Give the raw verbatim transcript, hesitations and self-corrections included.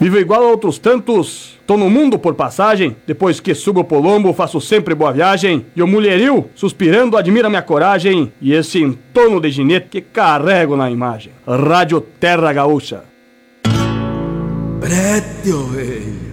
Vivo igual a outros tantos, tô no mundo por passagem. Depois que subo o Polombo, faço sempre boa viagem. E o mulherio, suspirando, admira minha coragem e esse entorno de ginete que carrego na imagem. Rádio Terra Gaúcha. Prédio, velho.